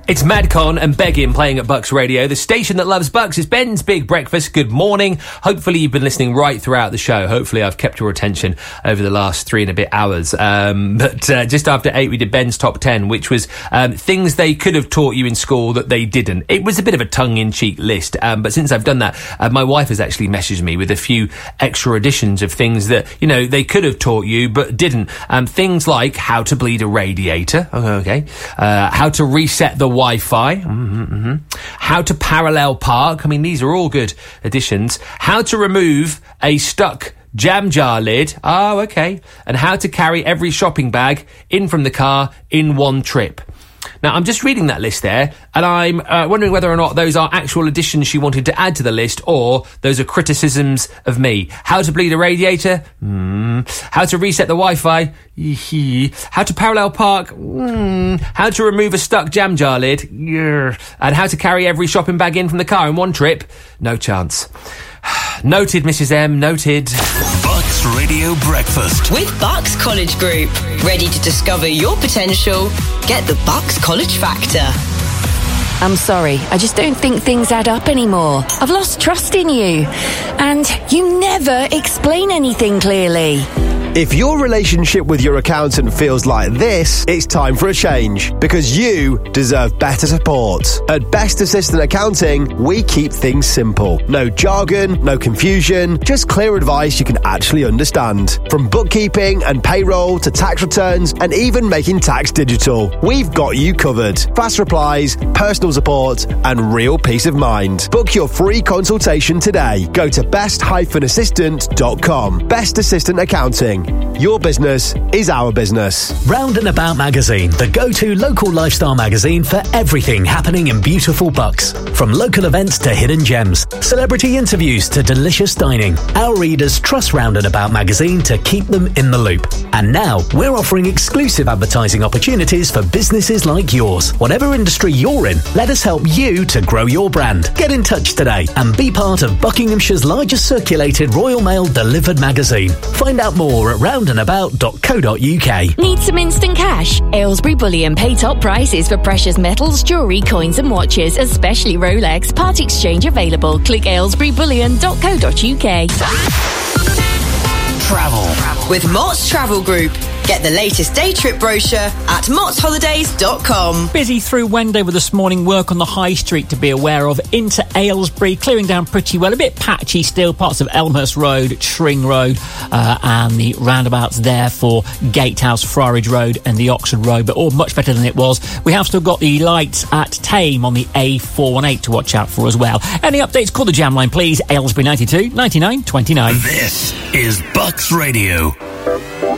It's Madcon and Beggin playing at Bucks Radio, the station that loves Bucks. It's Ben's Big Breakfast. Good morning. Hopefully you've been listening right throughout the show. Hopefully I've kept your attention over the last 3 and a bit hours. But just after 8 we did Ben's Top 10, which was things they could have taught you in school that they didn't. It was a bit of a tongue-in-cheek list, but since I've done that, my wife has actually messaged me with a few extra additions of things that, you know, they could have taught you but didn't. Things like how to bleed a radiator. Okay. How to reset the Wi-Fi. How to parallel park. I mean, these are all good additions. How to remove a stuck jam jar lid. Oh, okay. And how to carry every shopping bag in from the car in one trip. Now, I'm just reading that list there, and I'm wondering whether or not those are actual additions she wanted to add to the list, or those are criticisms of me. How to bleed a radiator? How to reset the Wi-Fi? How to parallel park? How to remove a stuck jam jar lid? And how to carry every shopping bag in from the car in one trip? No chance. Noted, Mrs. M, noted. Bucks Radio Breakfast with Bucks College Group. Ready to discover your potential? Get the Bucks College Factor. I'm sorry, I just don't think things add up anymore. I've lost trust in you. And you never explain anything clearly. If your relationship with your accountant feels like this, it's time for a change, because you deserve better support. At Best Assistant Accounting, we keep things simple. No jargon, no confusion, just clear advice you can actually understand. From bookkeeping and payroll to tax returns and even making tax digital, we've got you covered. Fast replies, personal support and real peace of mind. Book your free consultation today. Go to best-assistant.com. Best Assistant Accounting. Your business is our business. Round and About Magazine, the go-to local lifestyle magazine for everything happening in beautiful Bucks. From local events to hidden gems, celebrity interviews to delicious dining, our readers trust Round and About Magazine to keep them in the loop. And now, we're offering exclusive advertising opportunities for businesses like yours. Whatever industry you're in, let us help you to grow your brand. Get in touch today and be part of Buckinghamshire's largest circulated Royal Mail delivered magazine. Find out more at roundandabout.co.uk. Need some instant cash? Aylesbury Bullion pay top prices for precious metals, jewellery, coins and watches, especially Rolex. Part exchange available. Click aylesburyBullion.co.uk. Travel with Mott's Travel Group. Get the latest day trip brochure at mottsholidays.com. Busy through Wendover this morning. Work on the High Street to be aware of. Into Aylesbury, clearing down pretty well. A bit patchy still. Parts of Elmhurst Road, Tring Road, and the roundabouts there for Gatehouse, Friarage Road and the Oxford Road, but all much better than it was. We have still got the lights at Tame on the A418 to watch out for as well. Any updates? Call the jam line, please. Aylesbury 92 99 29. This is Bucks Radio.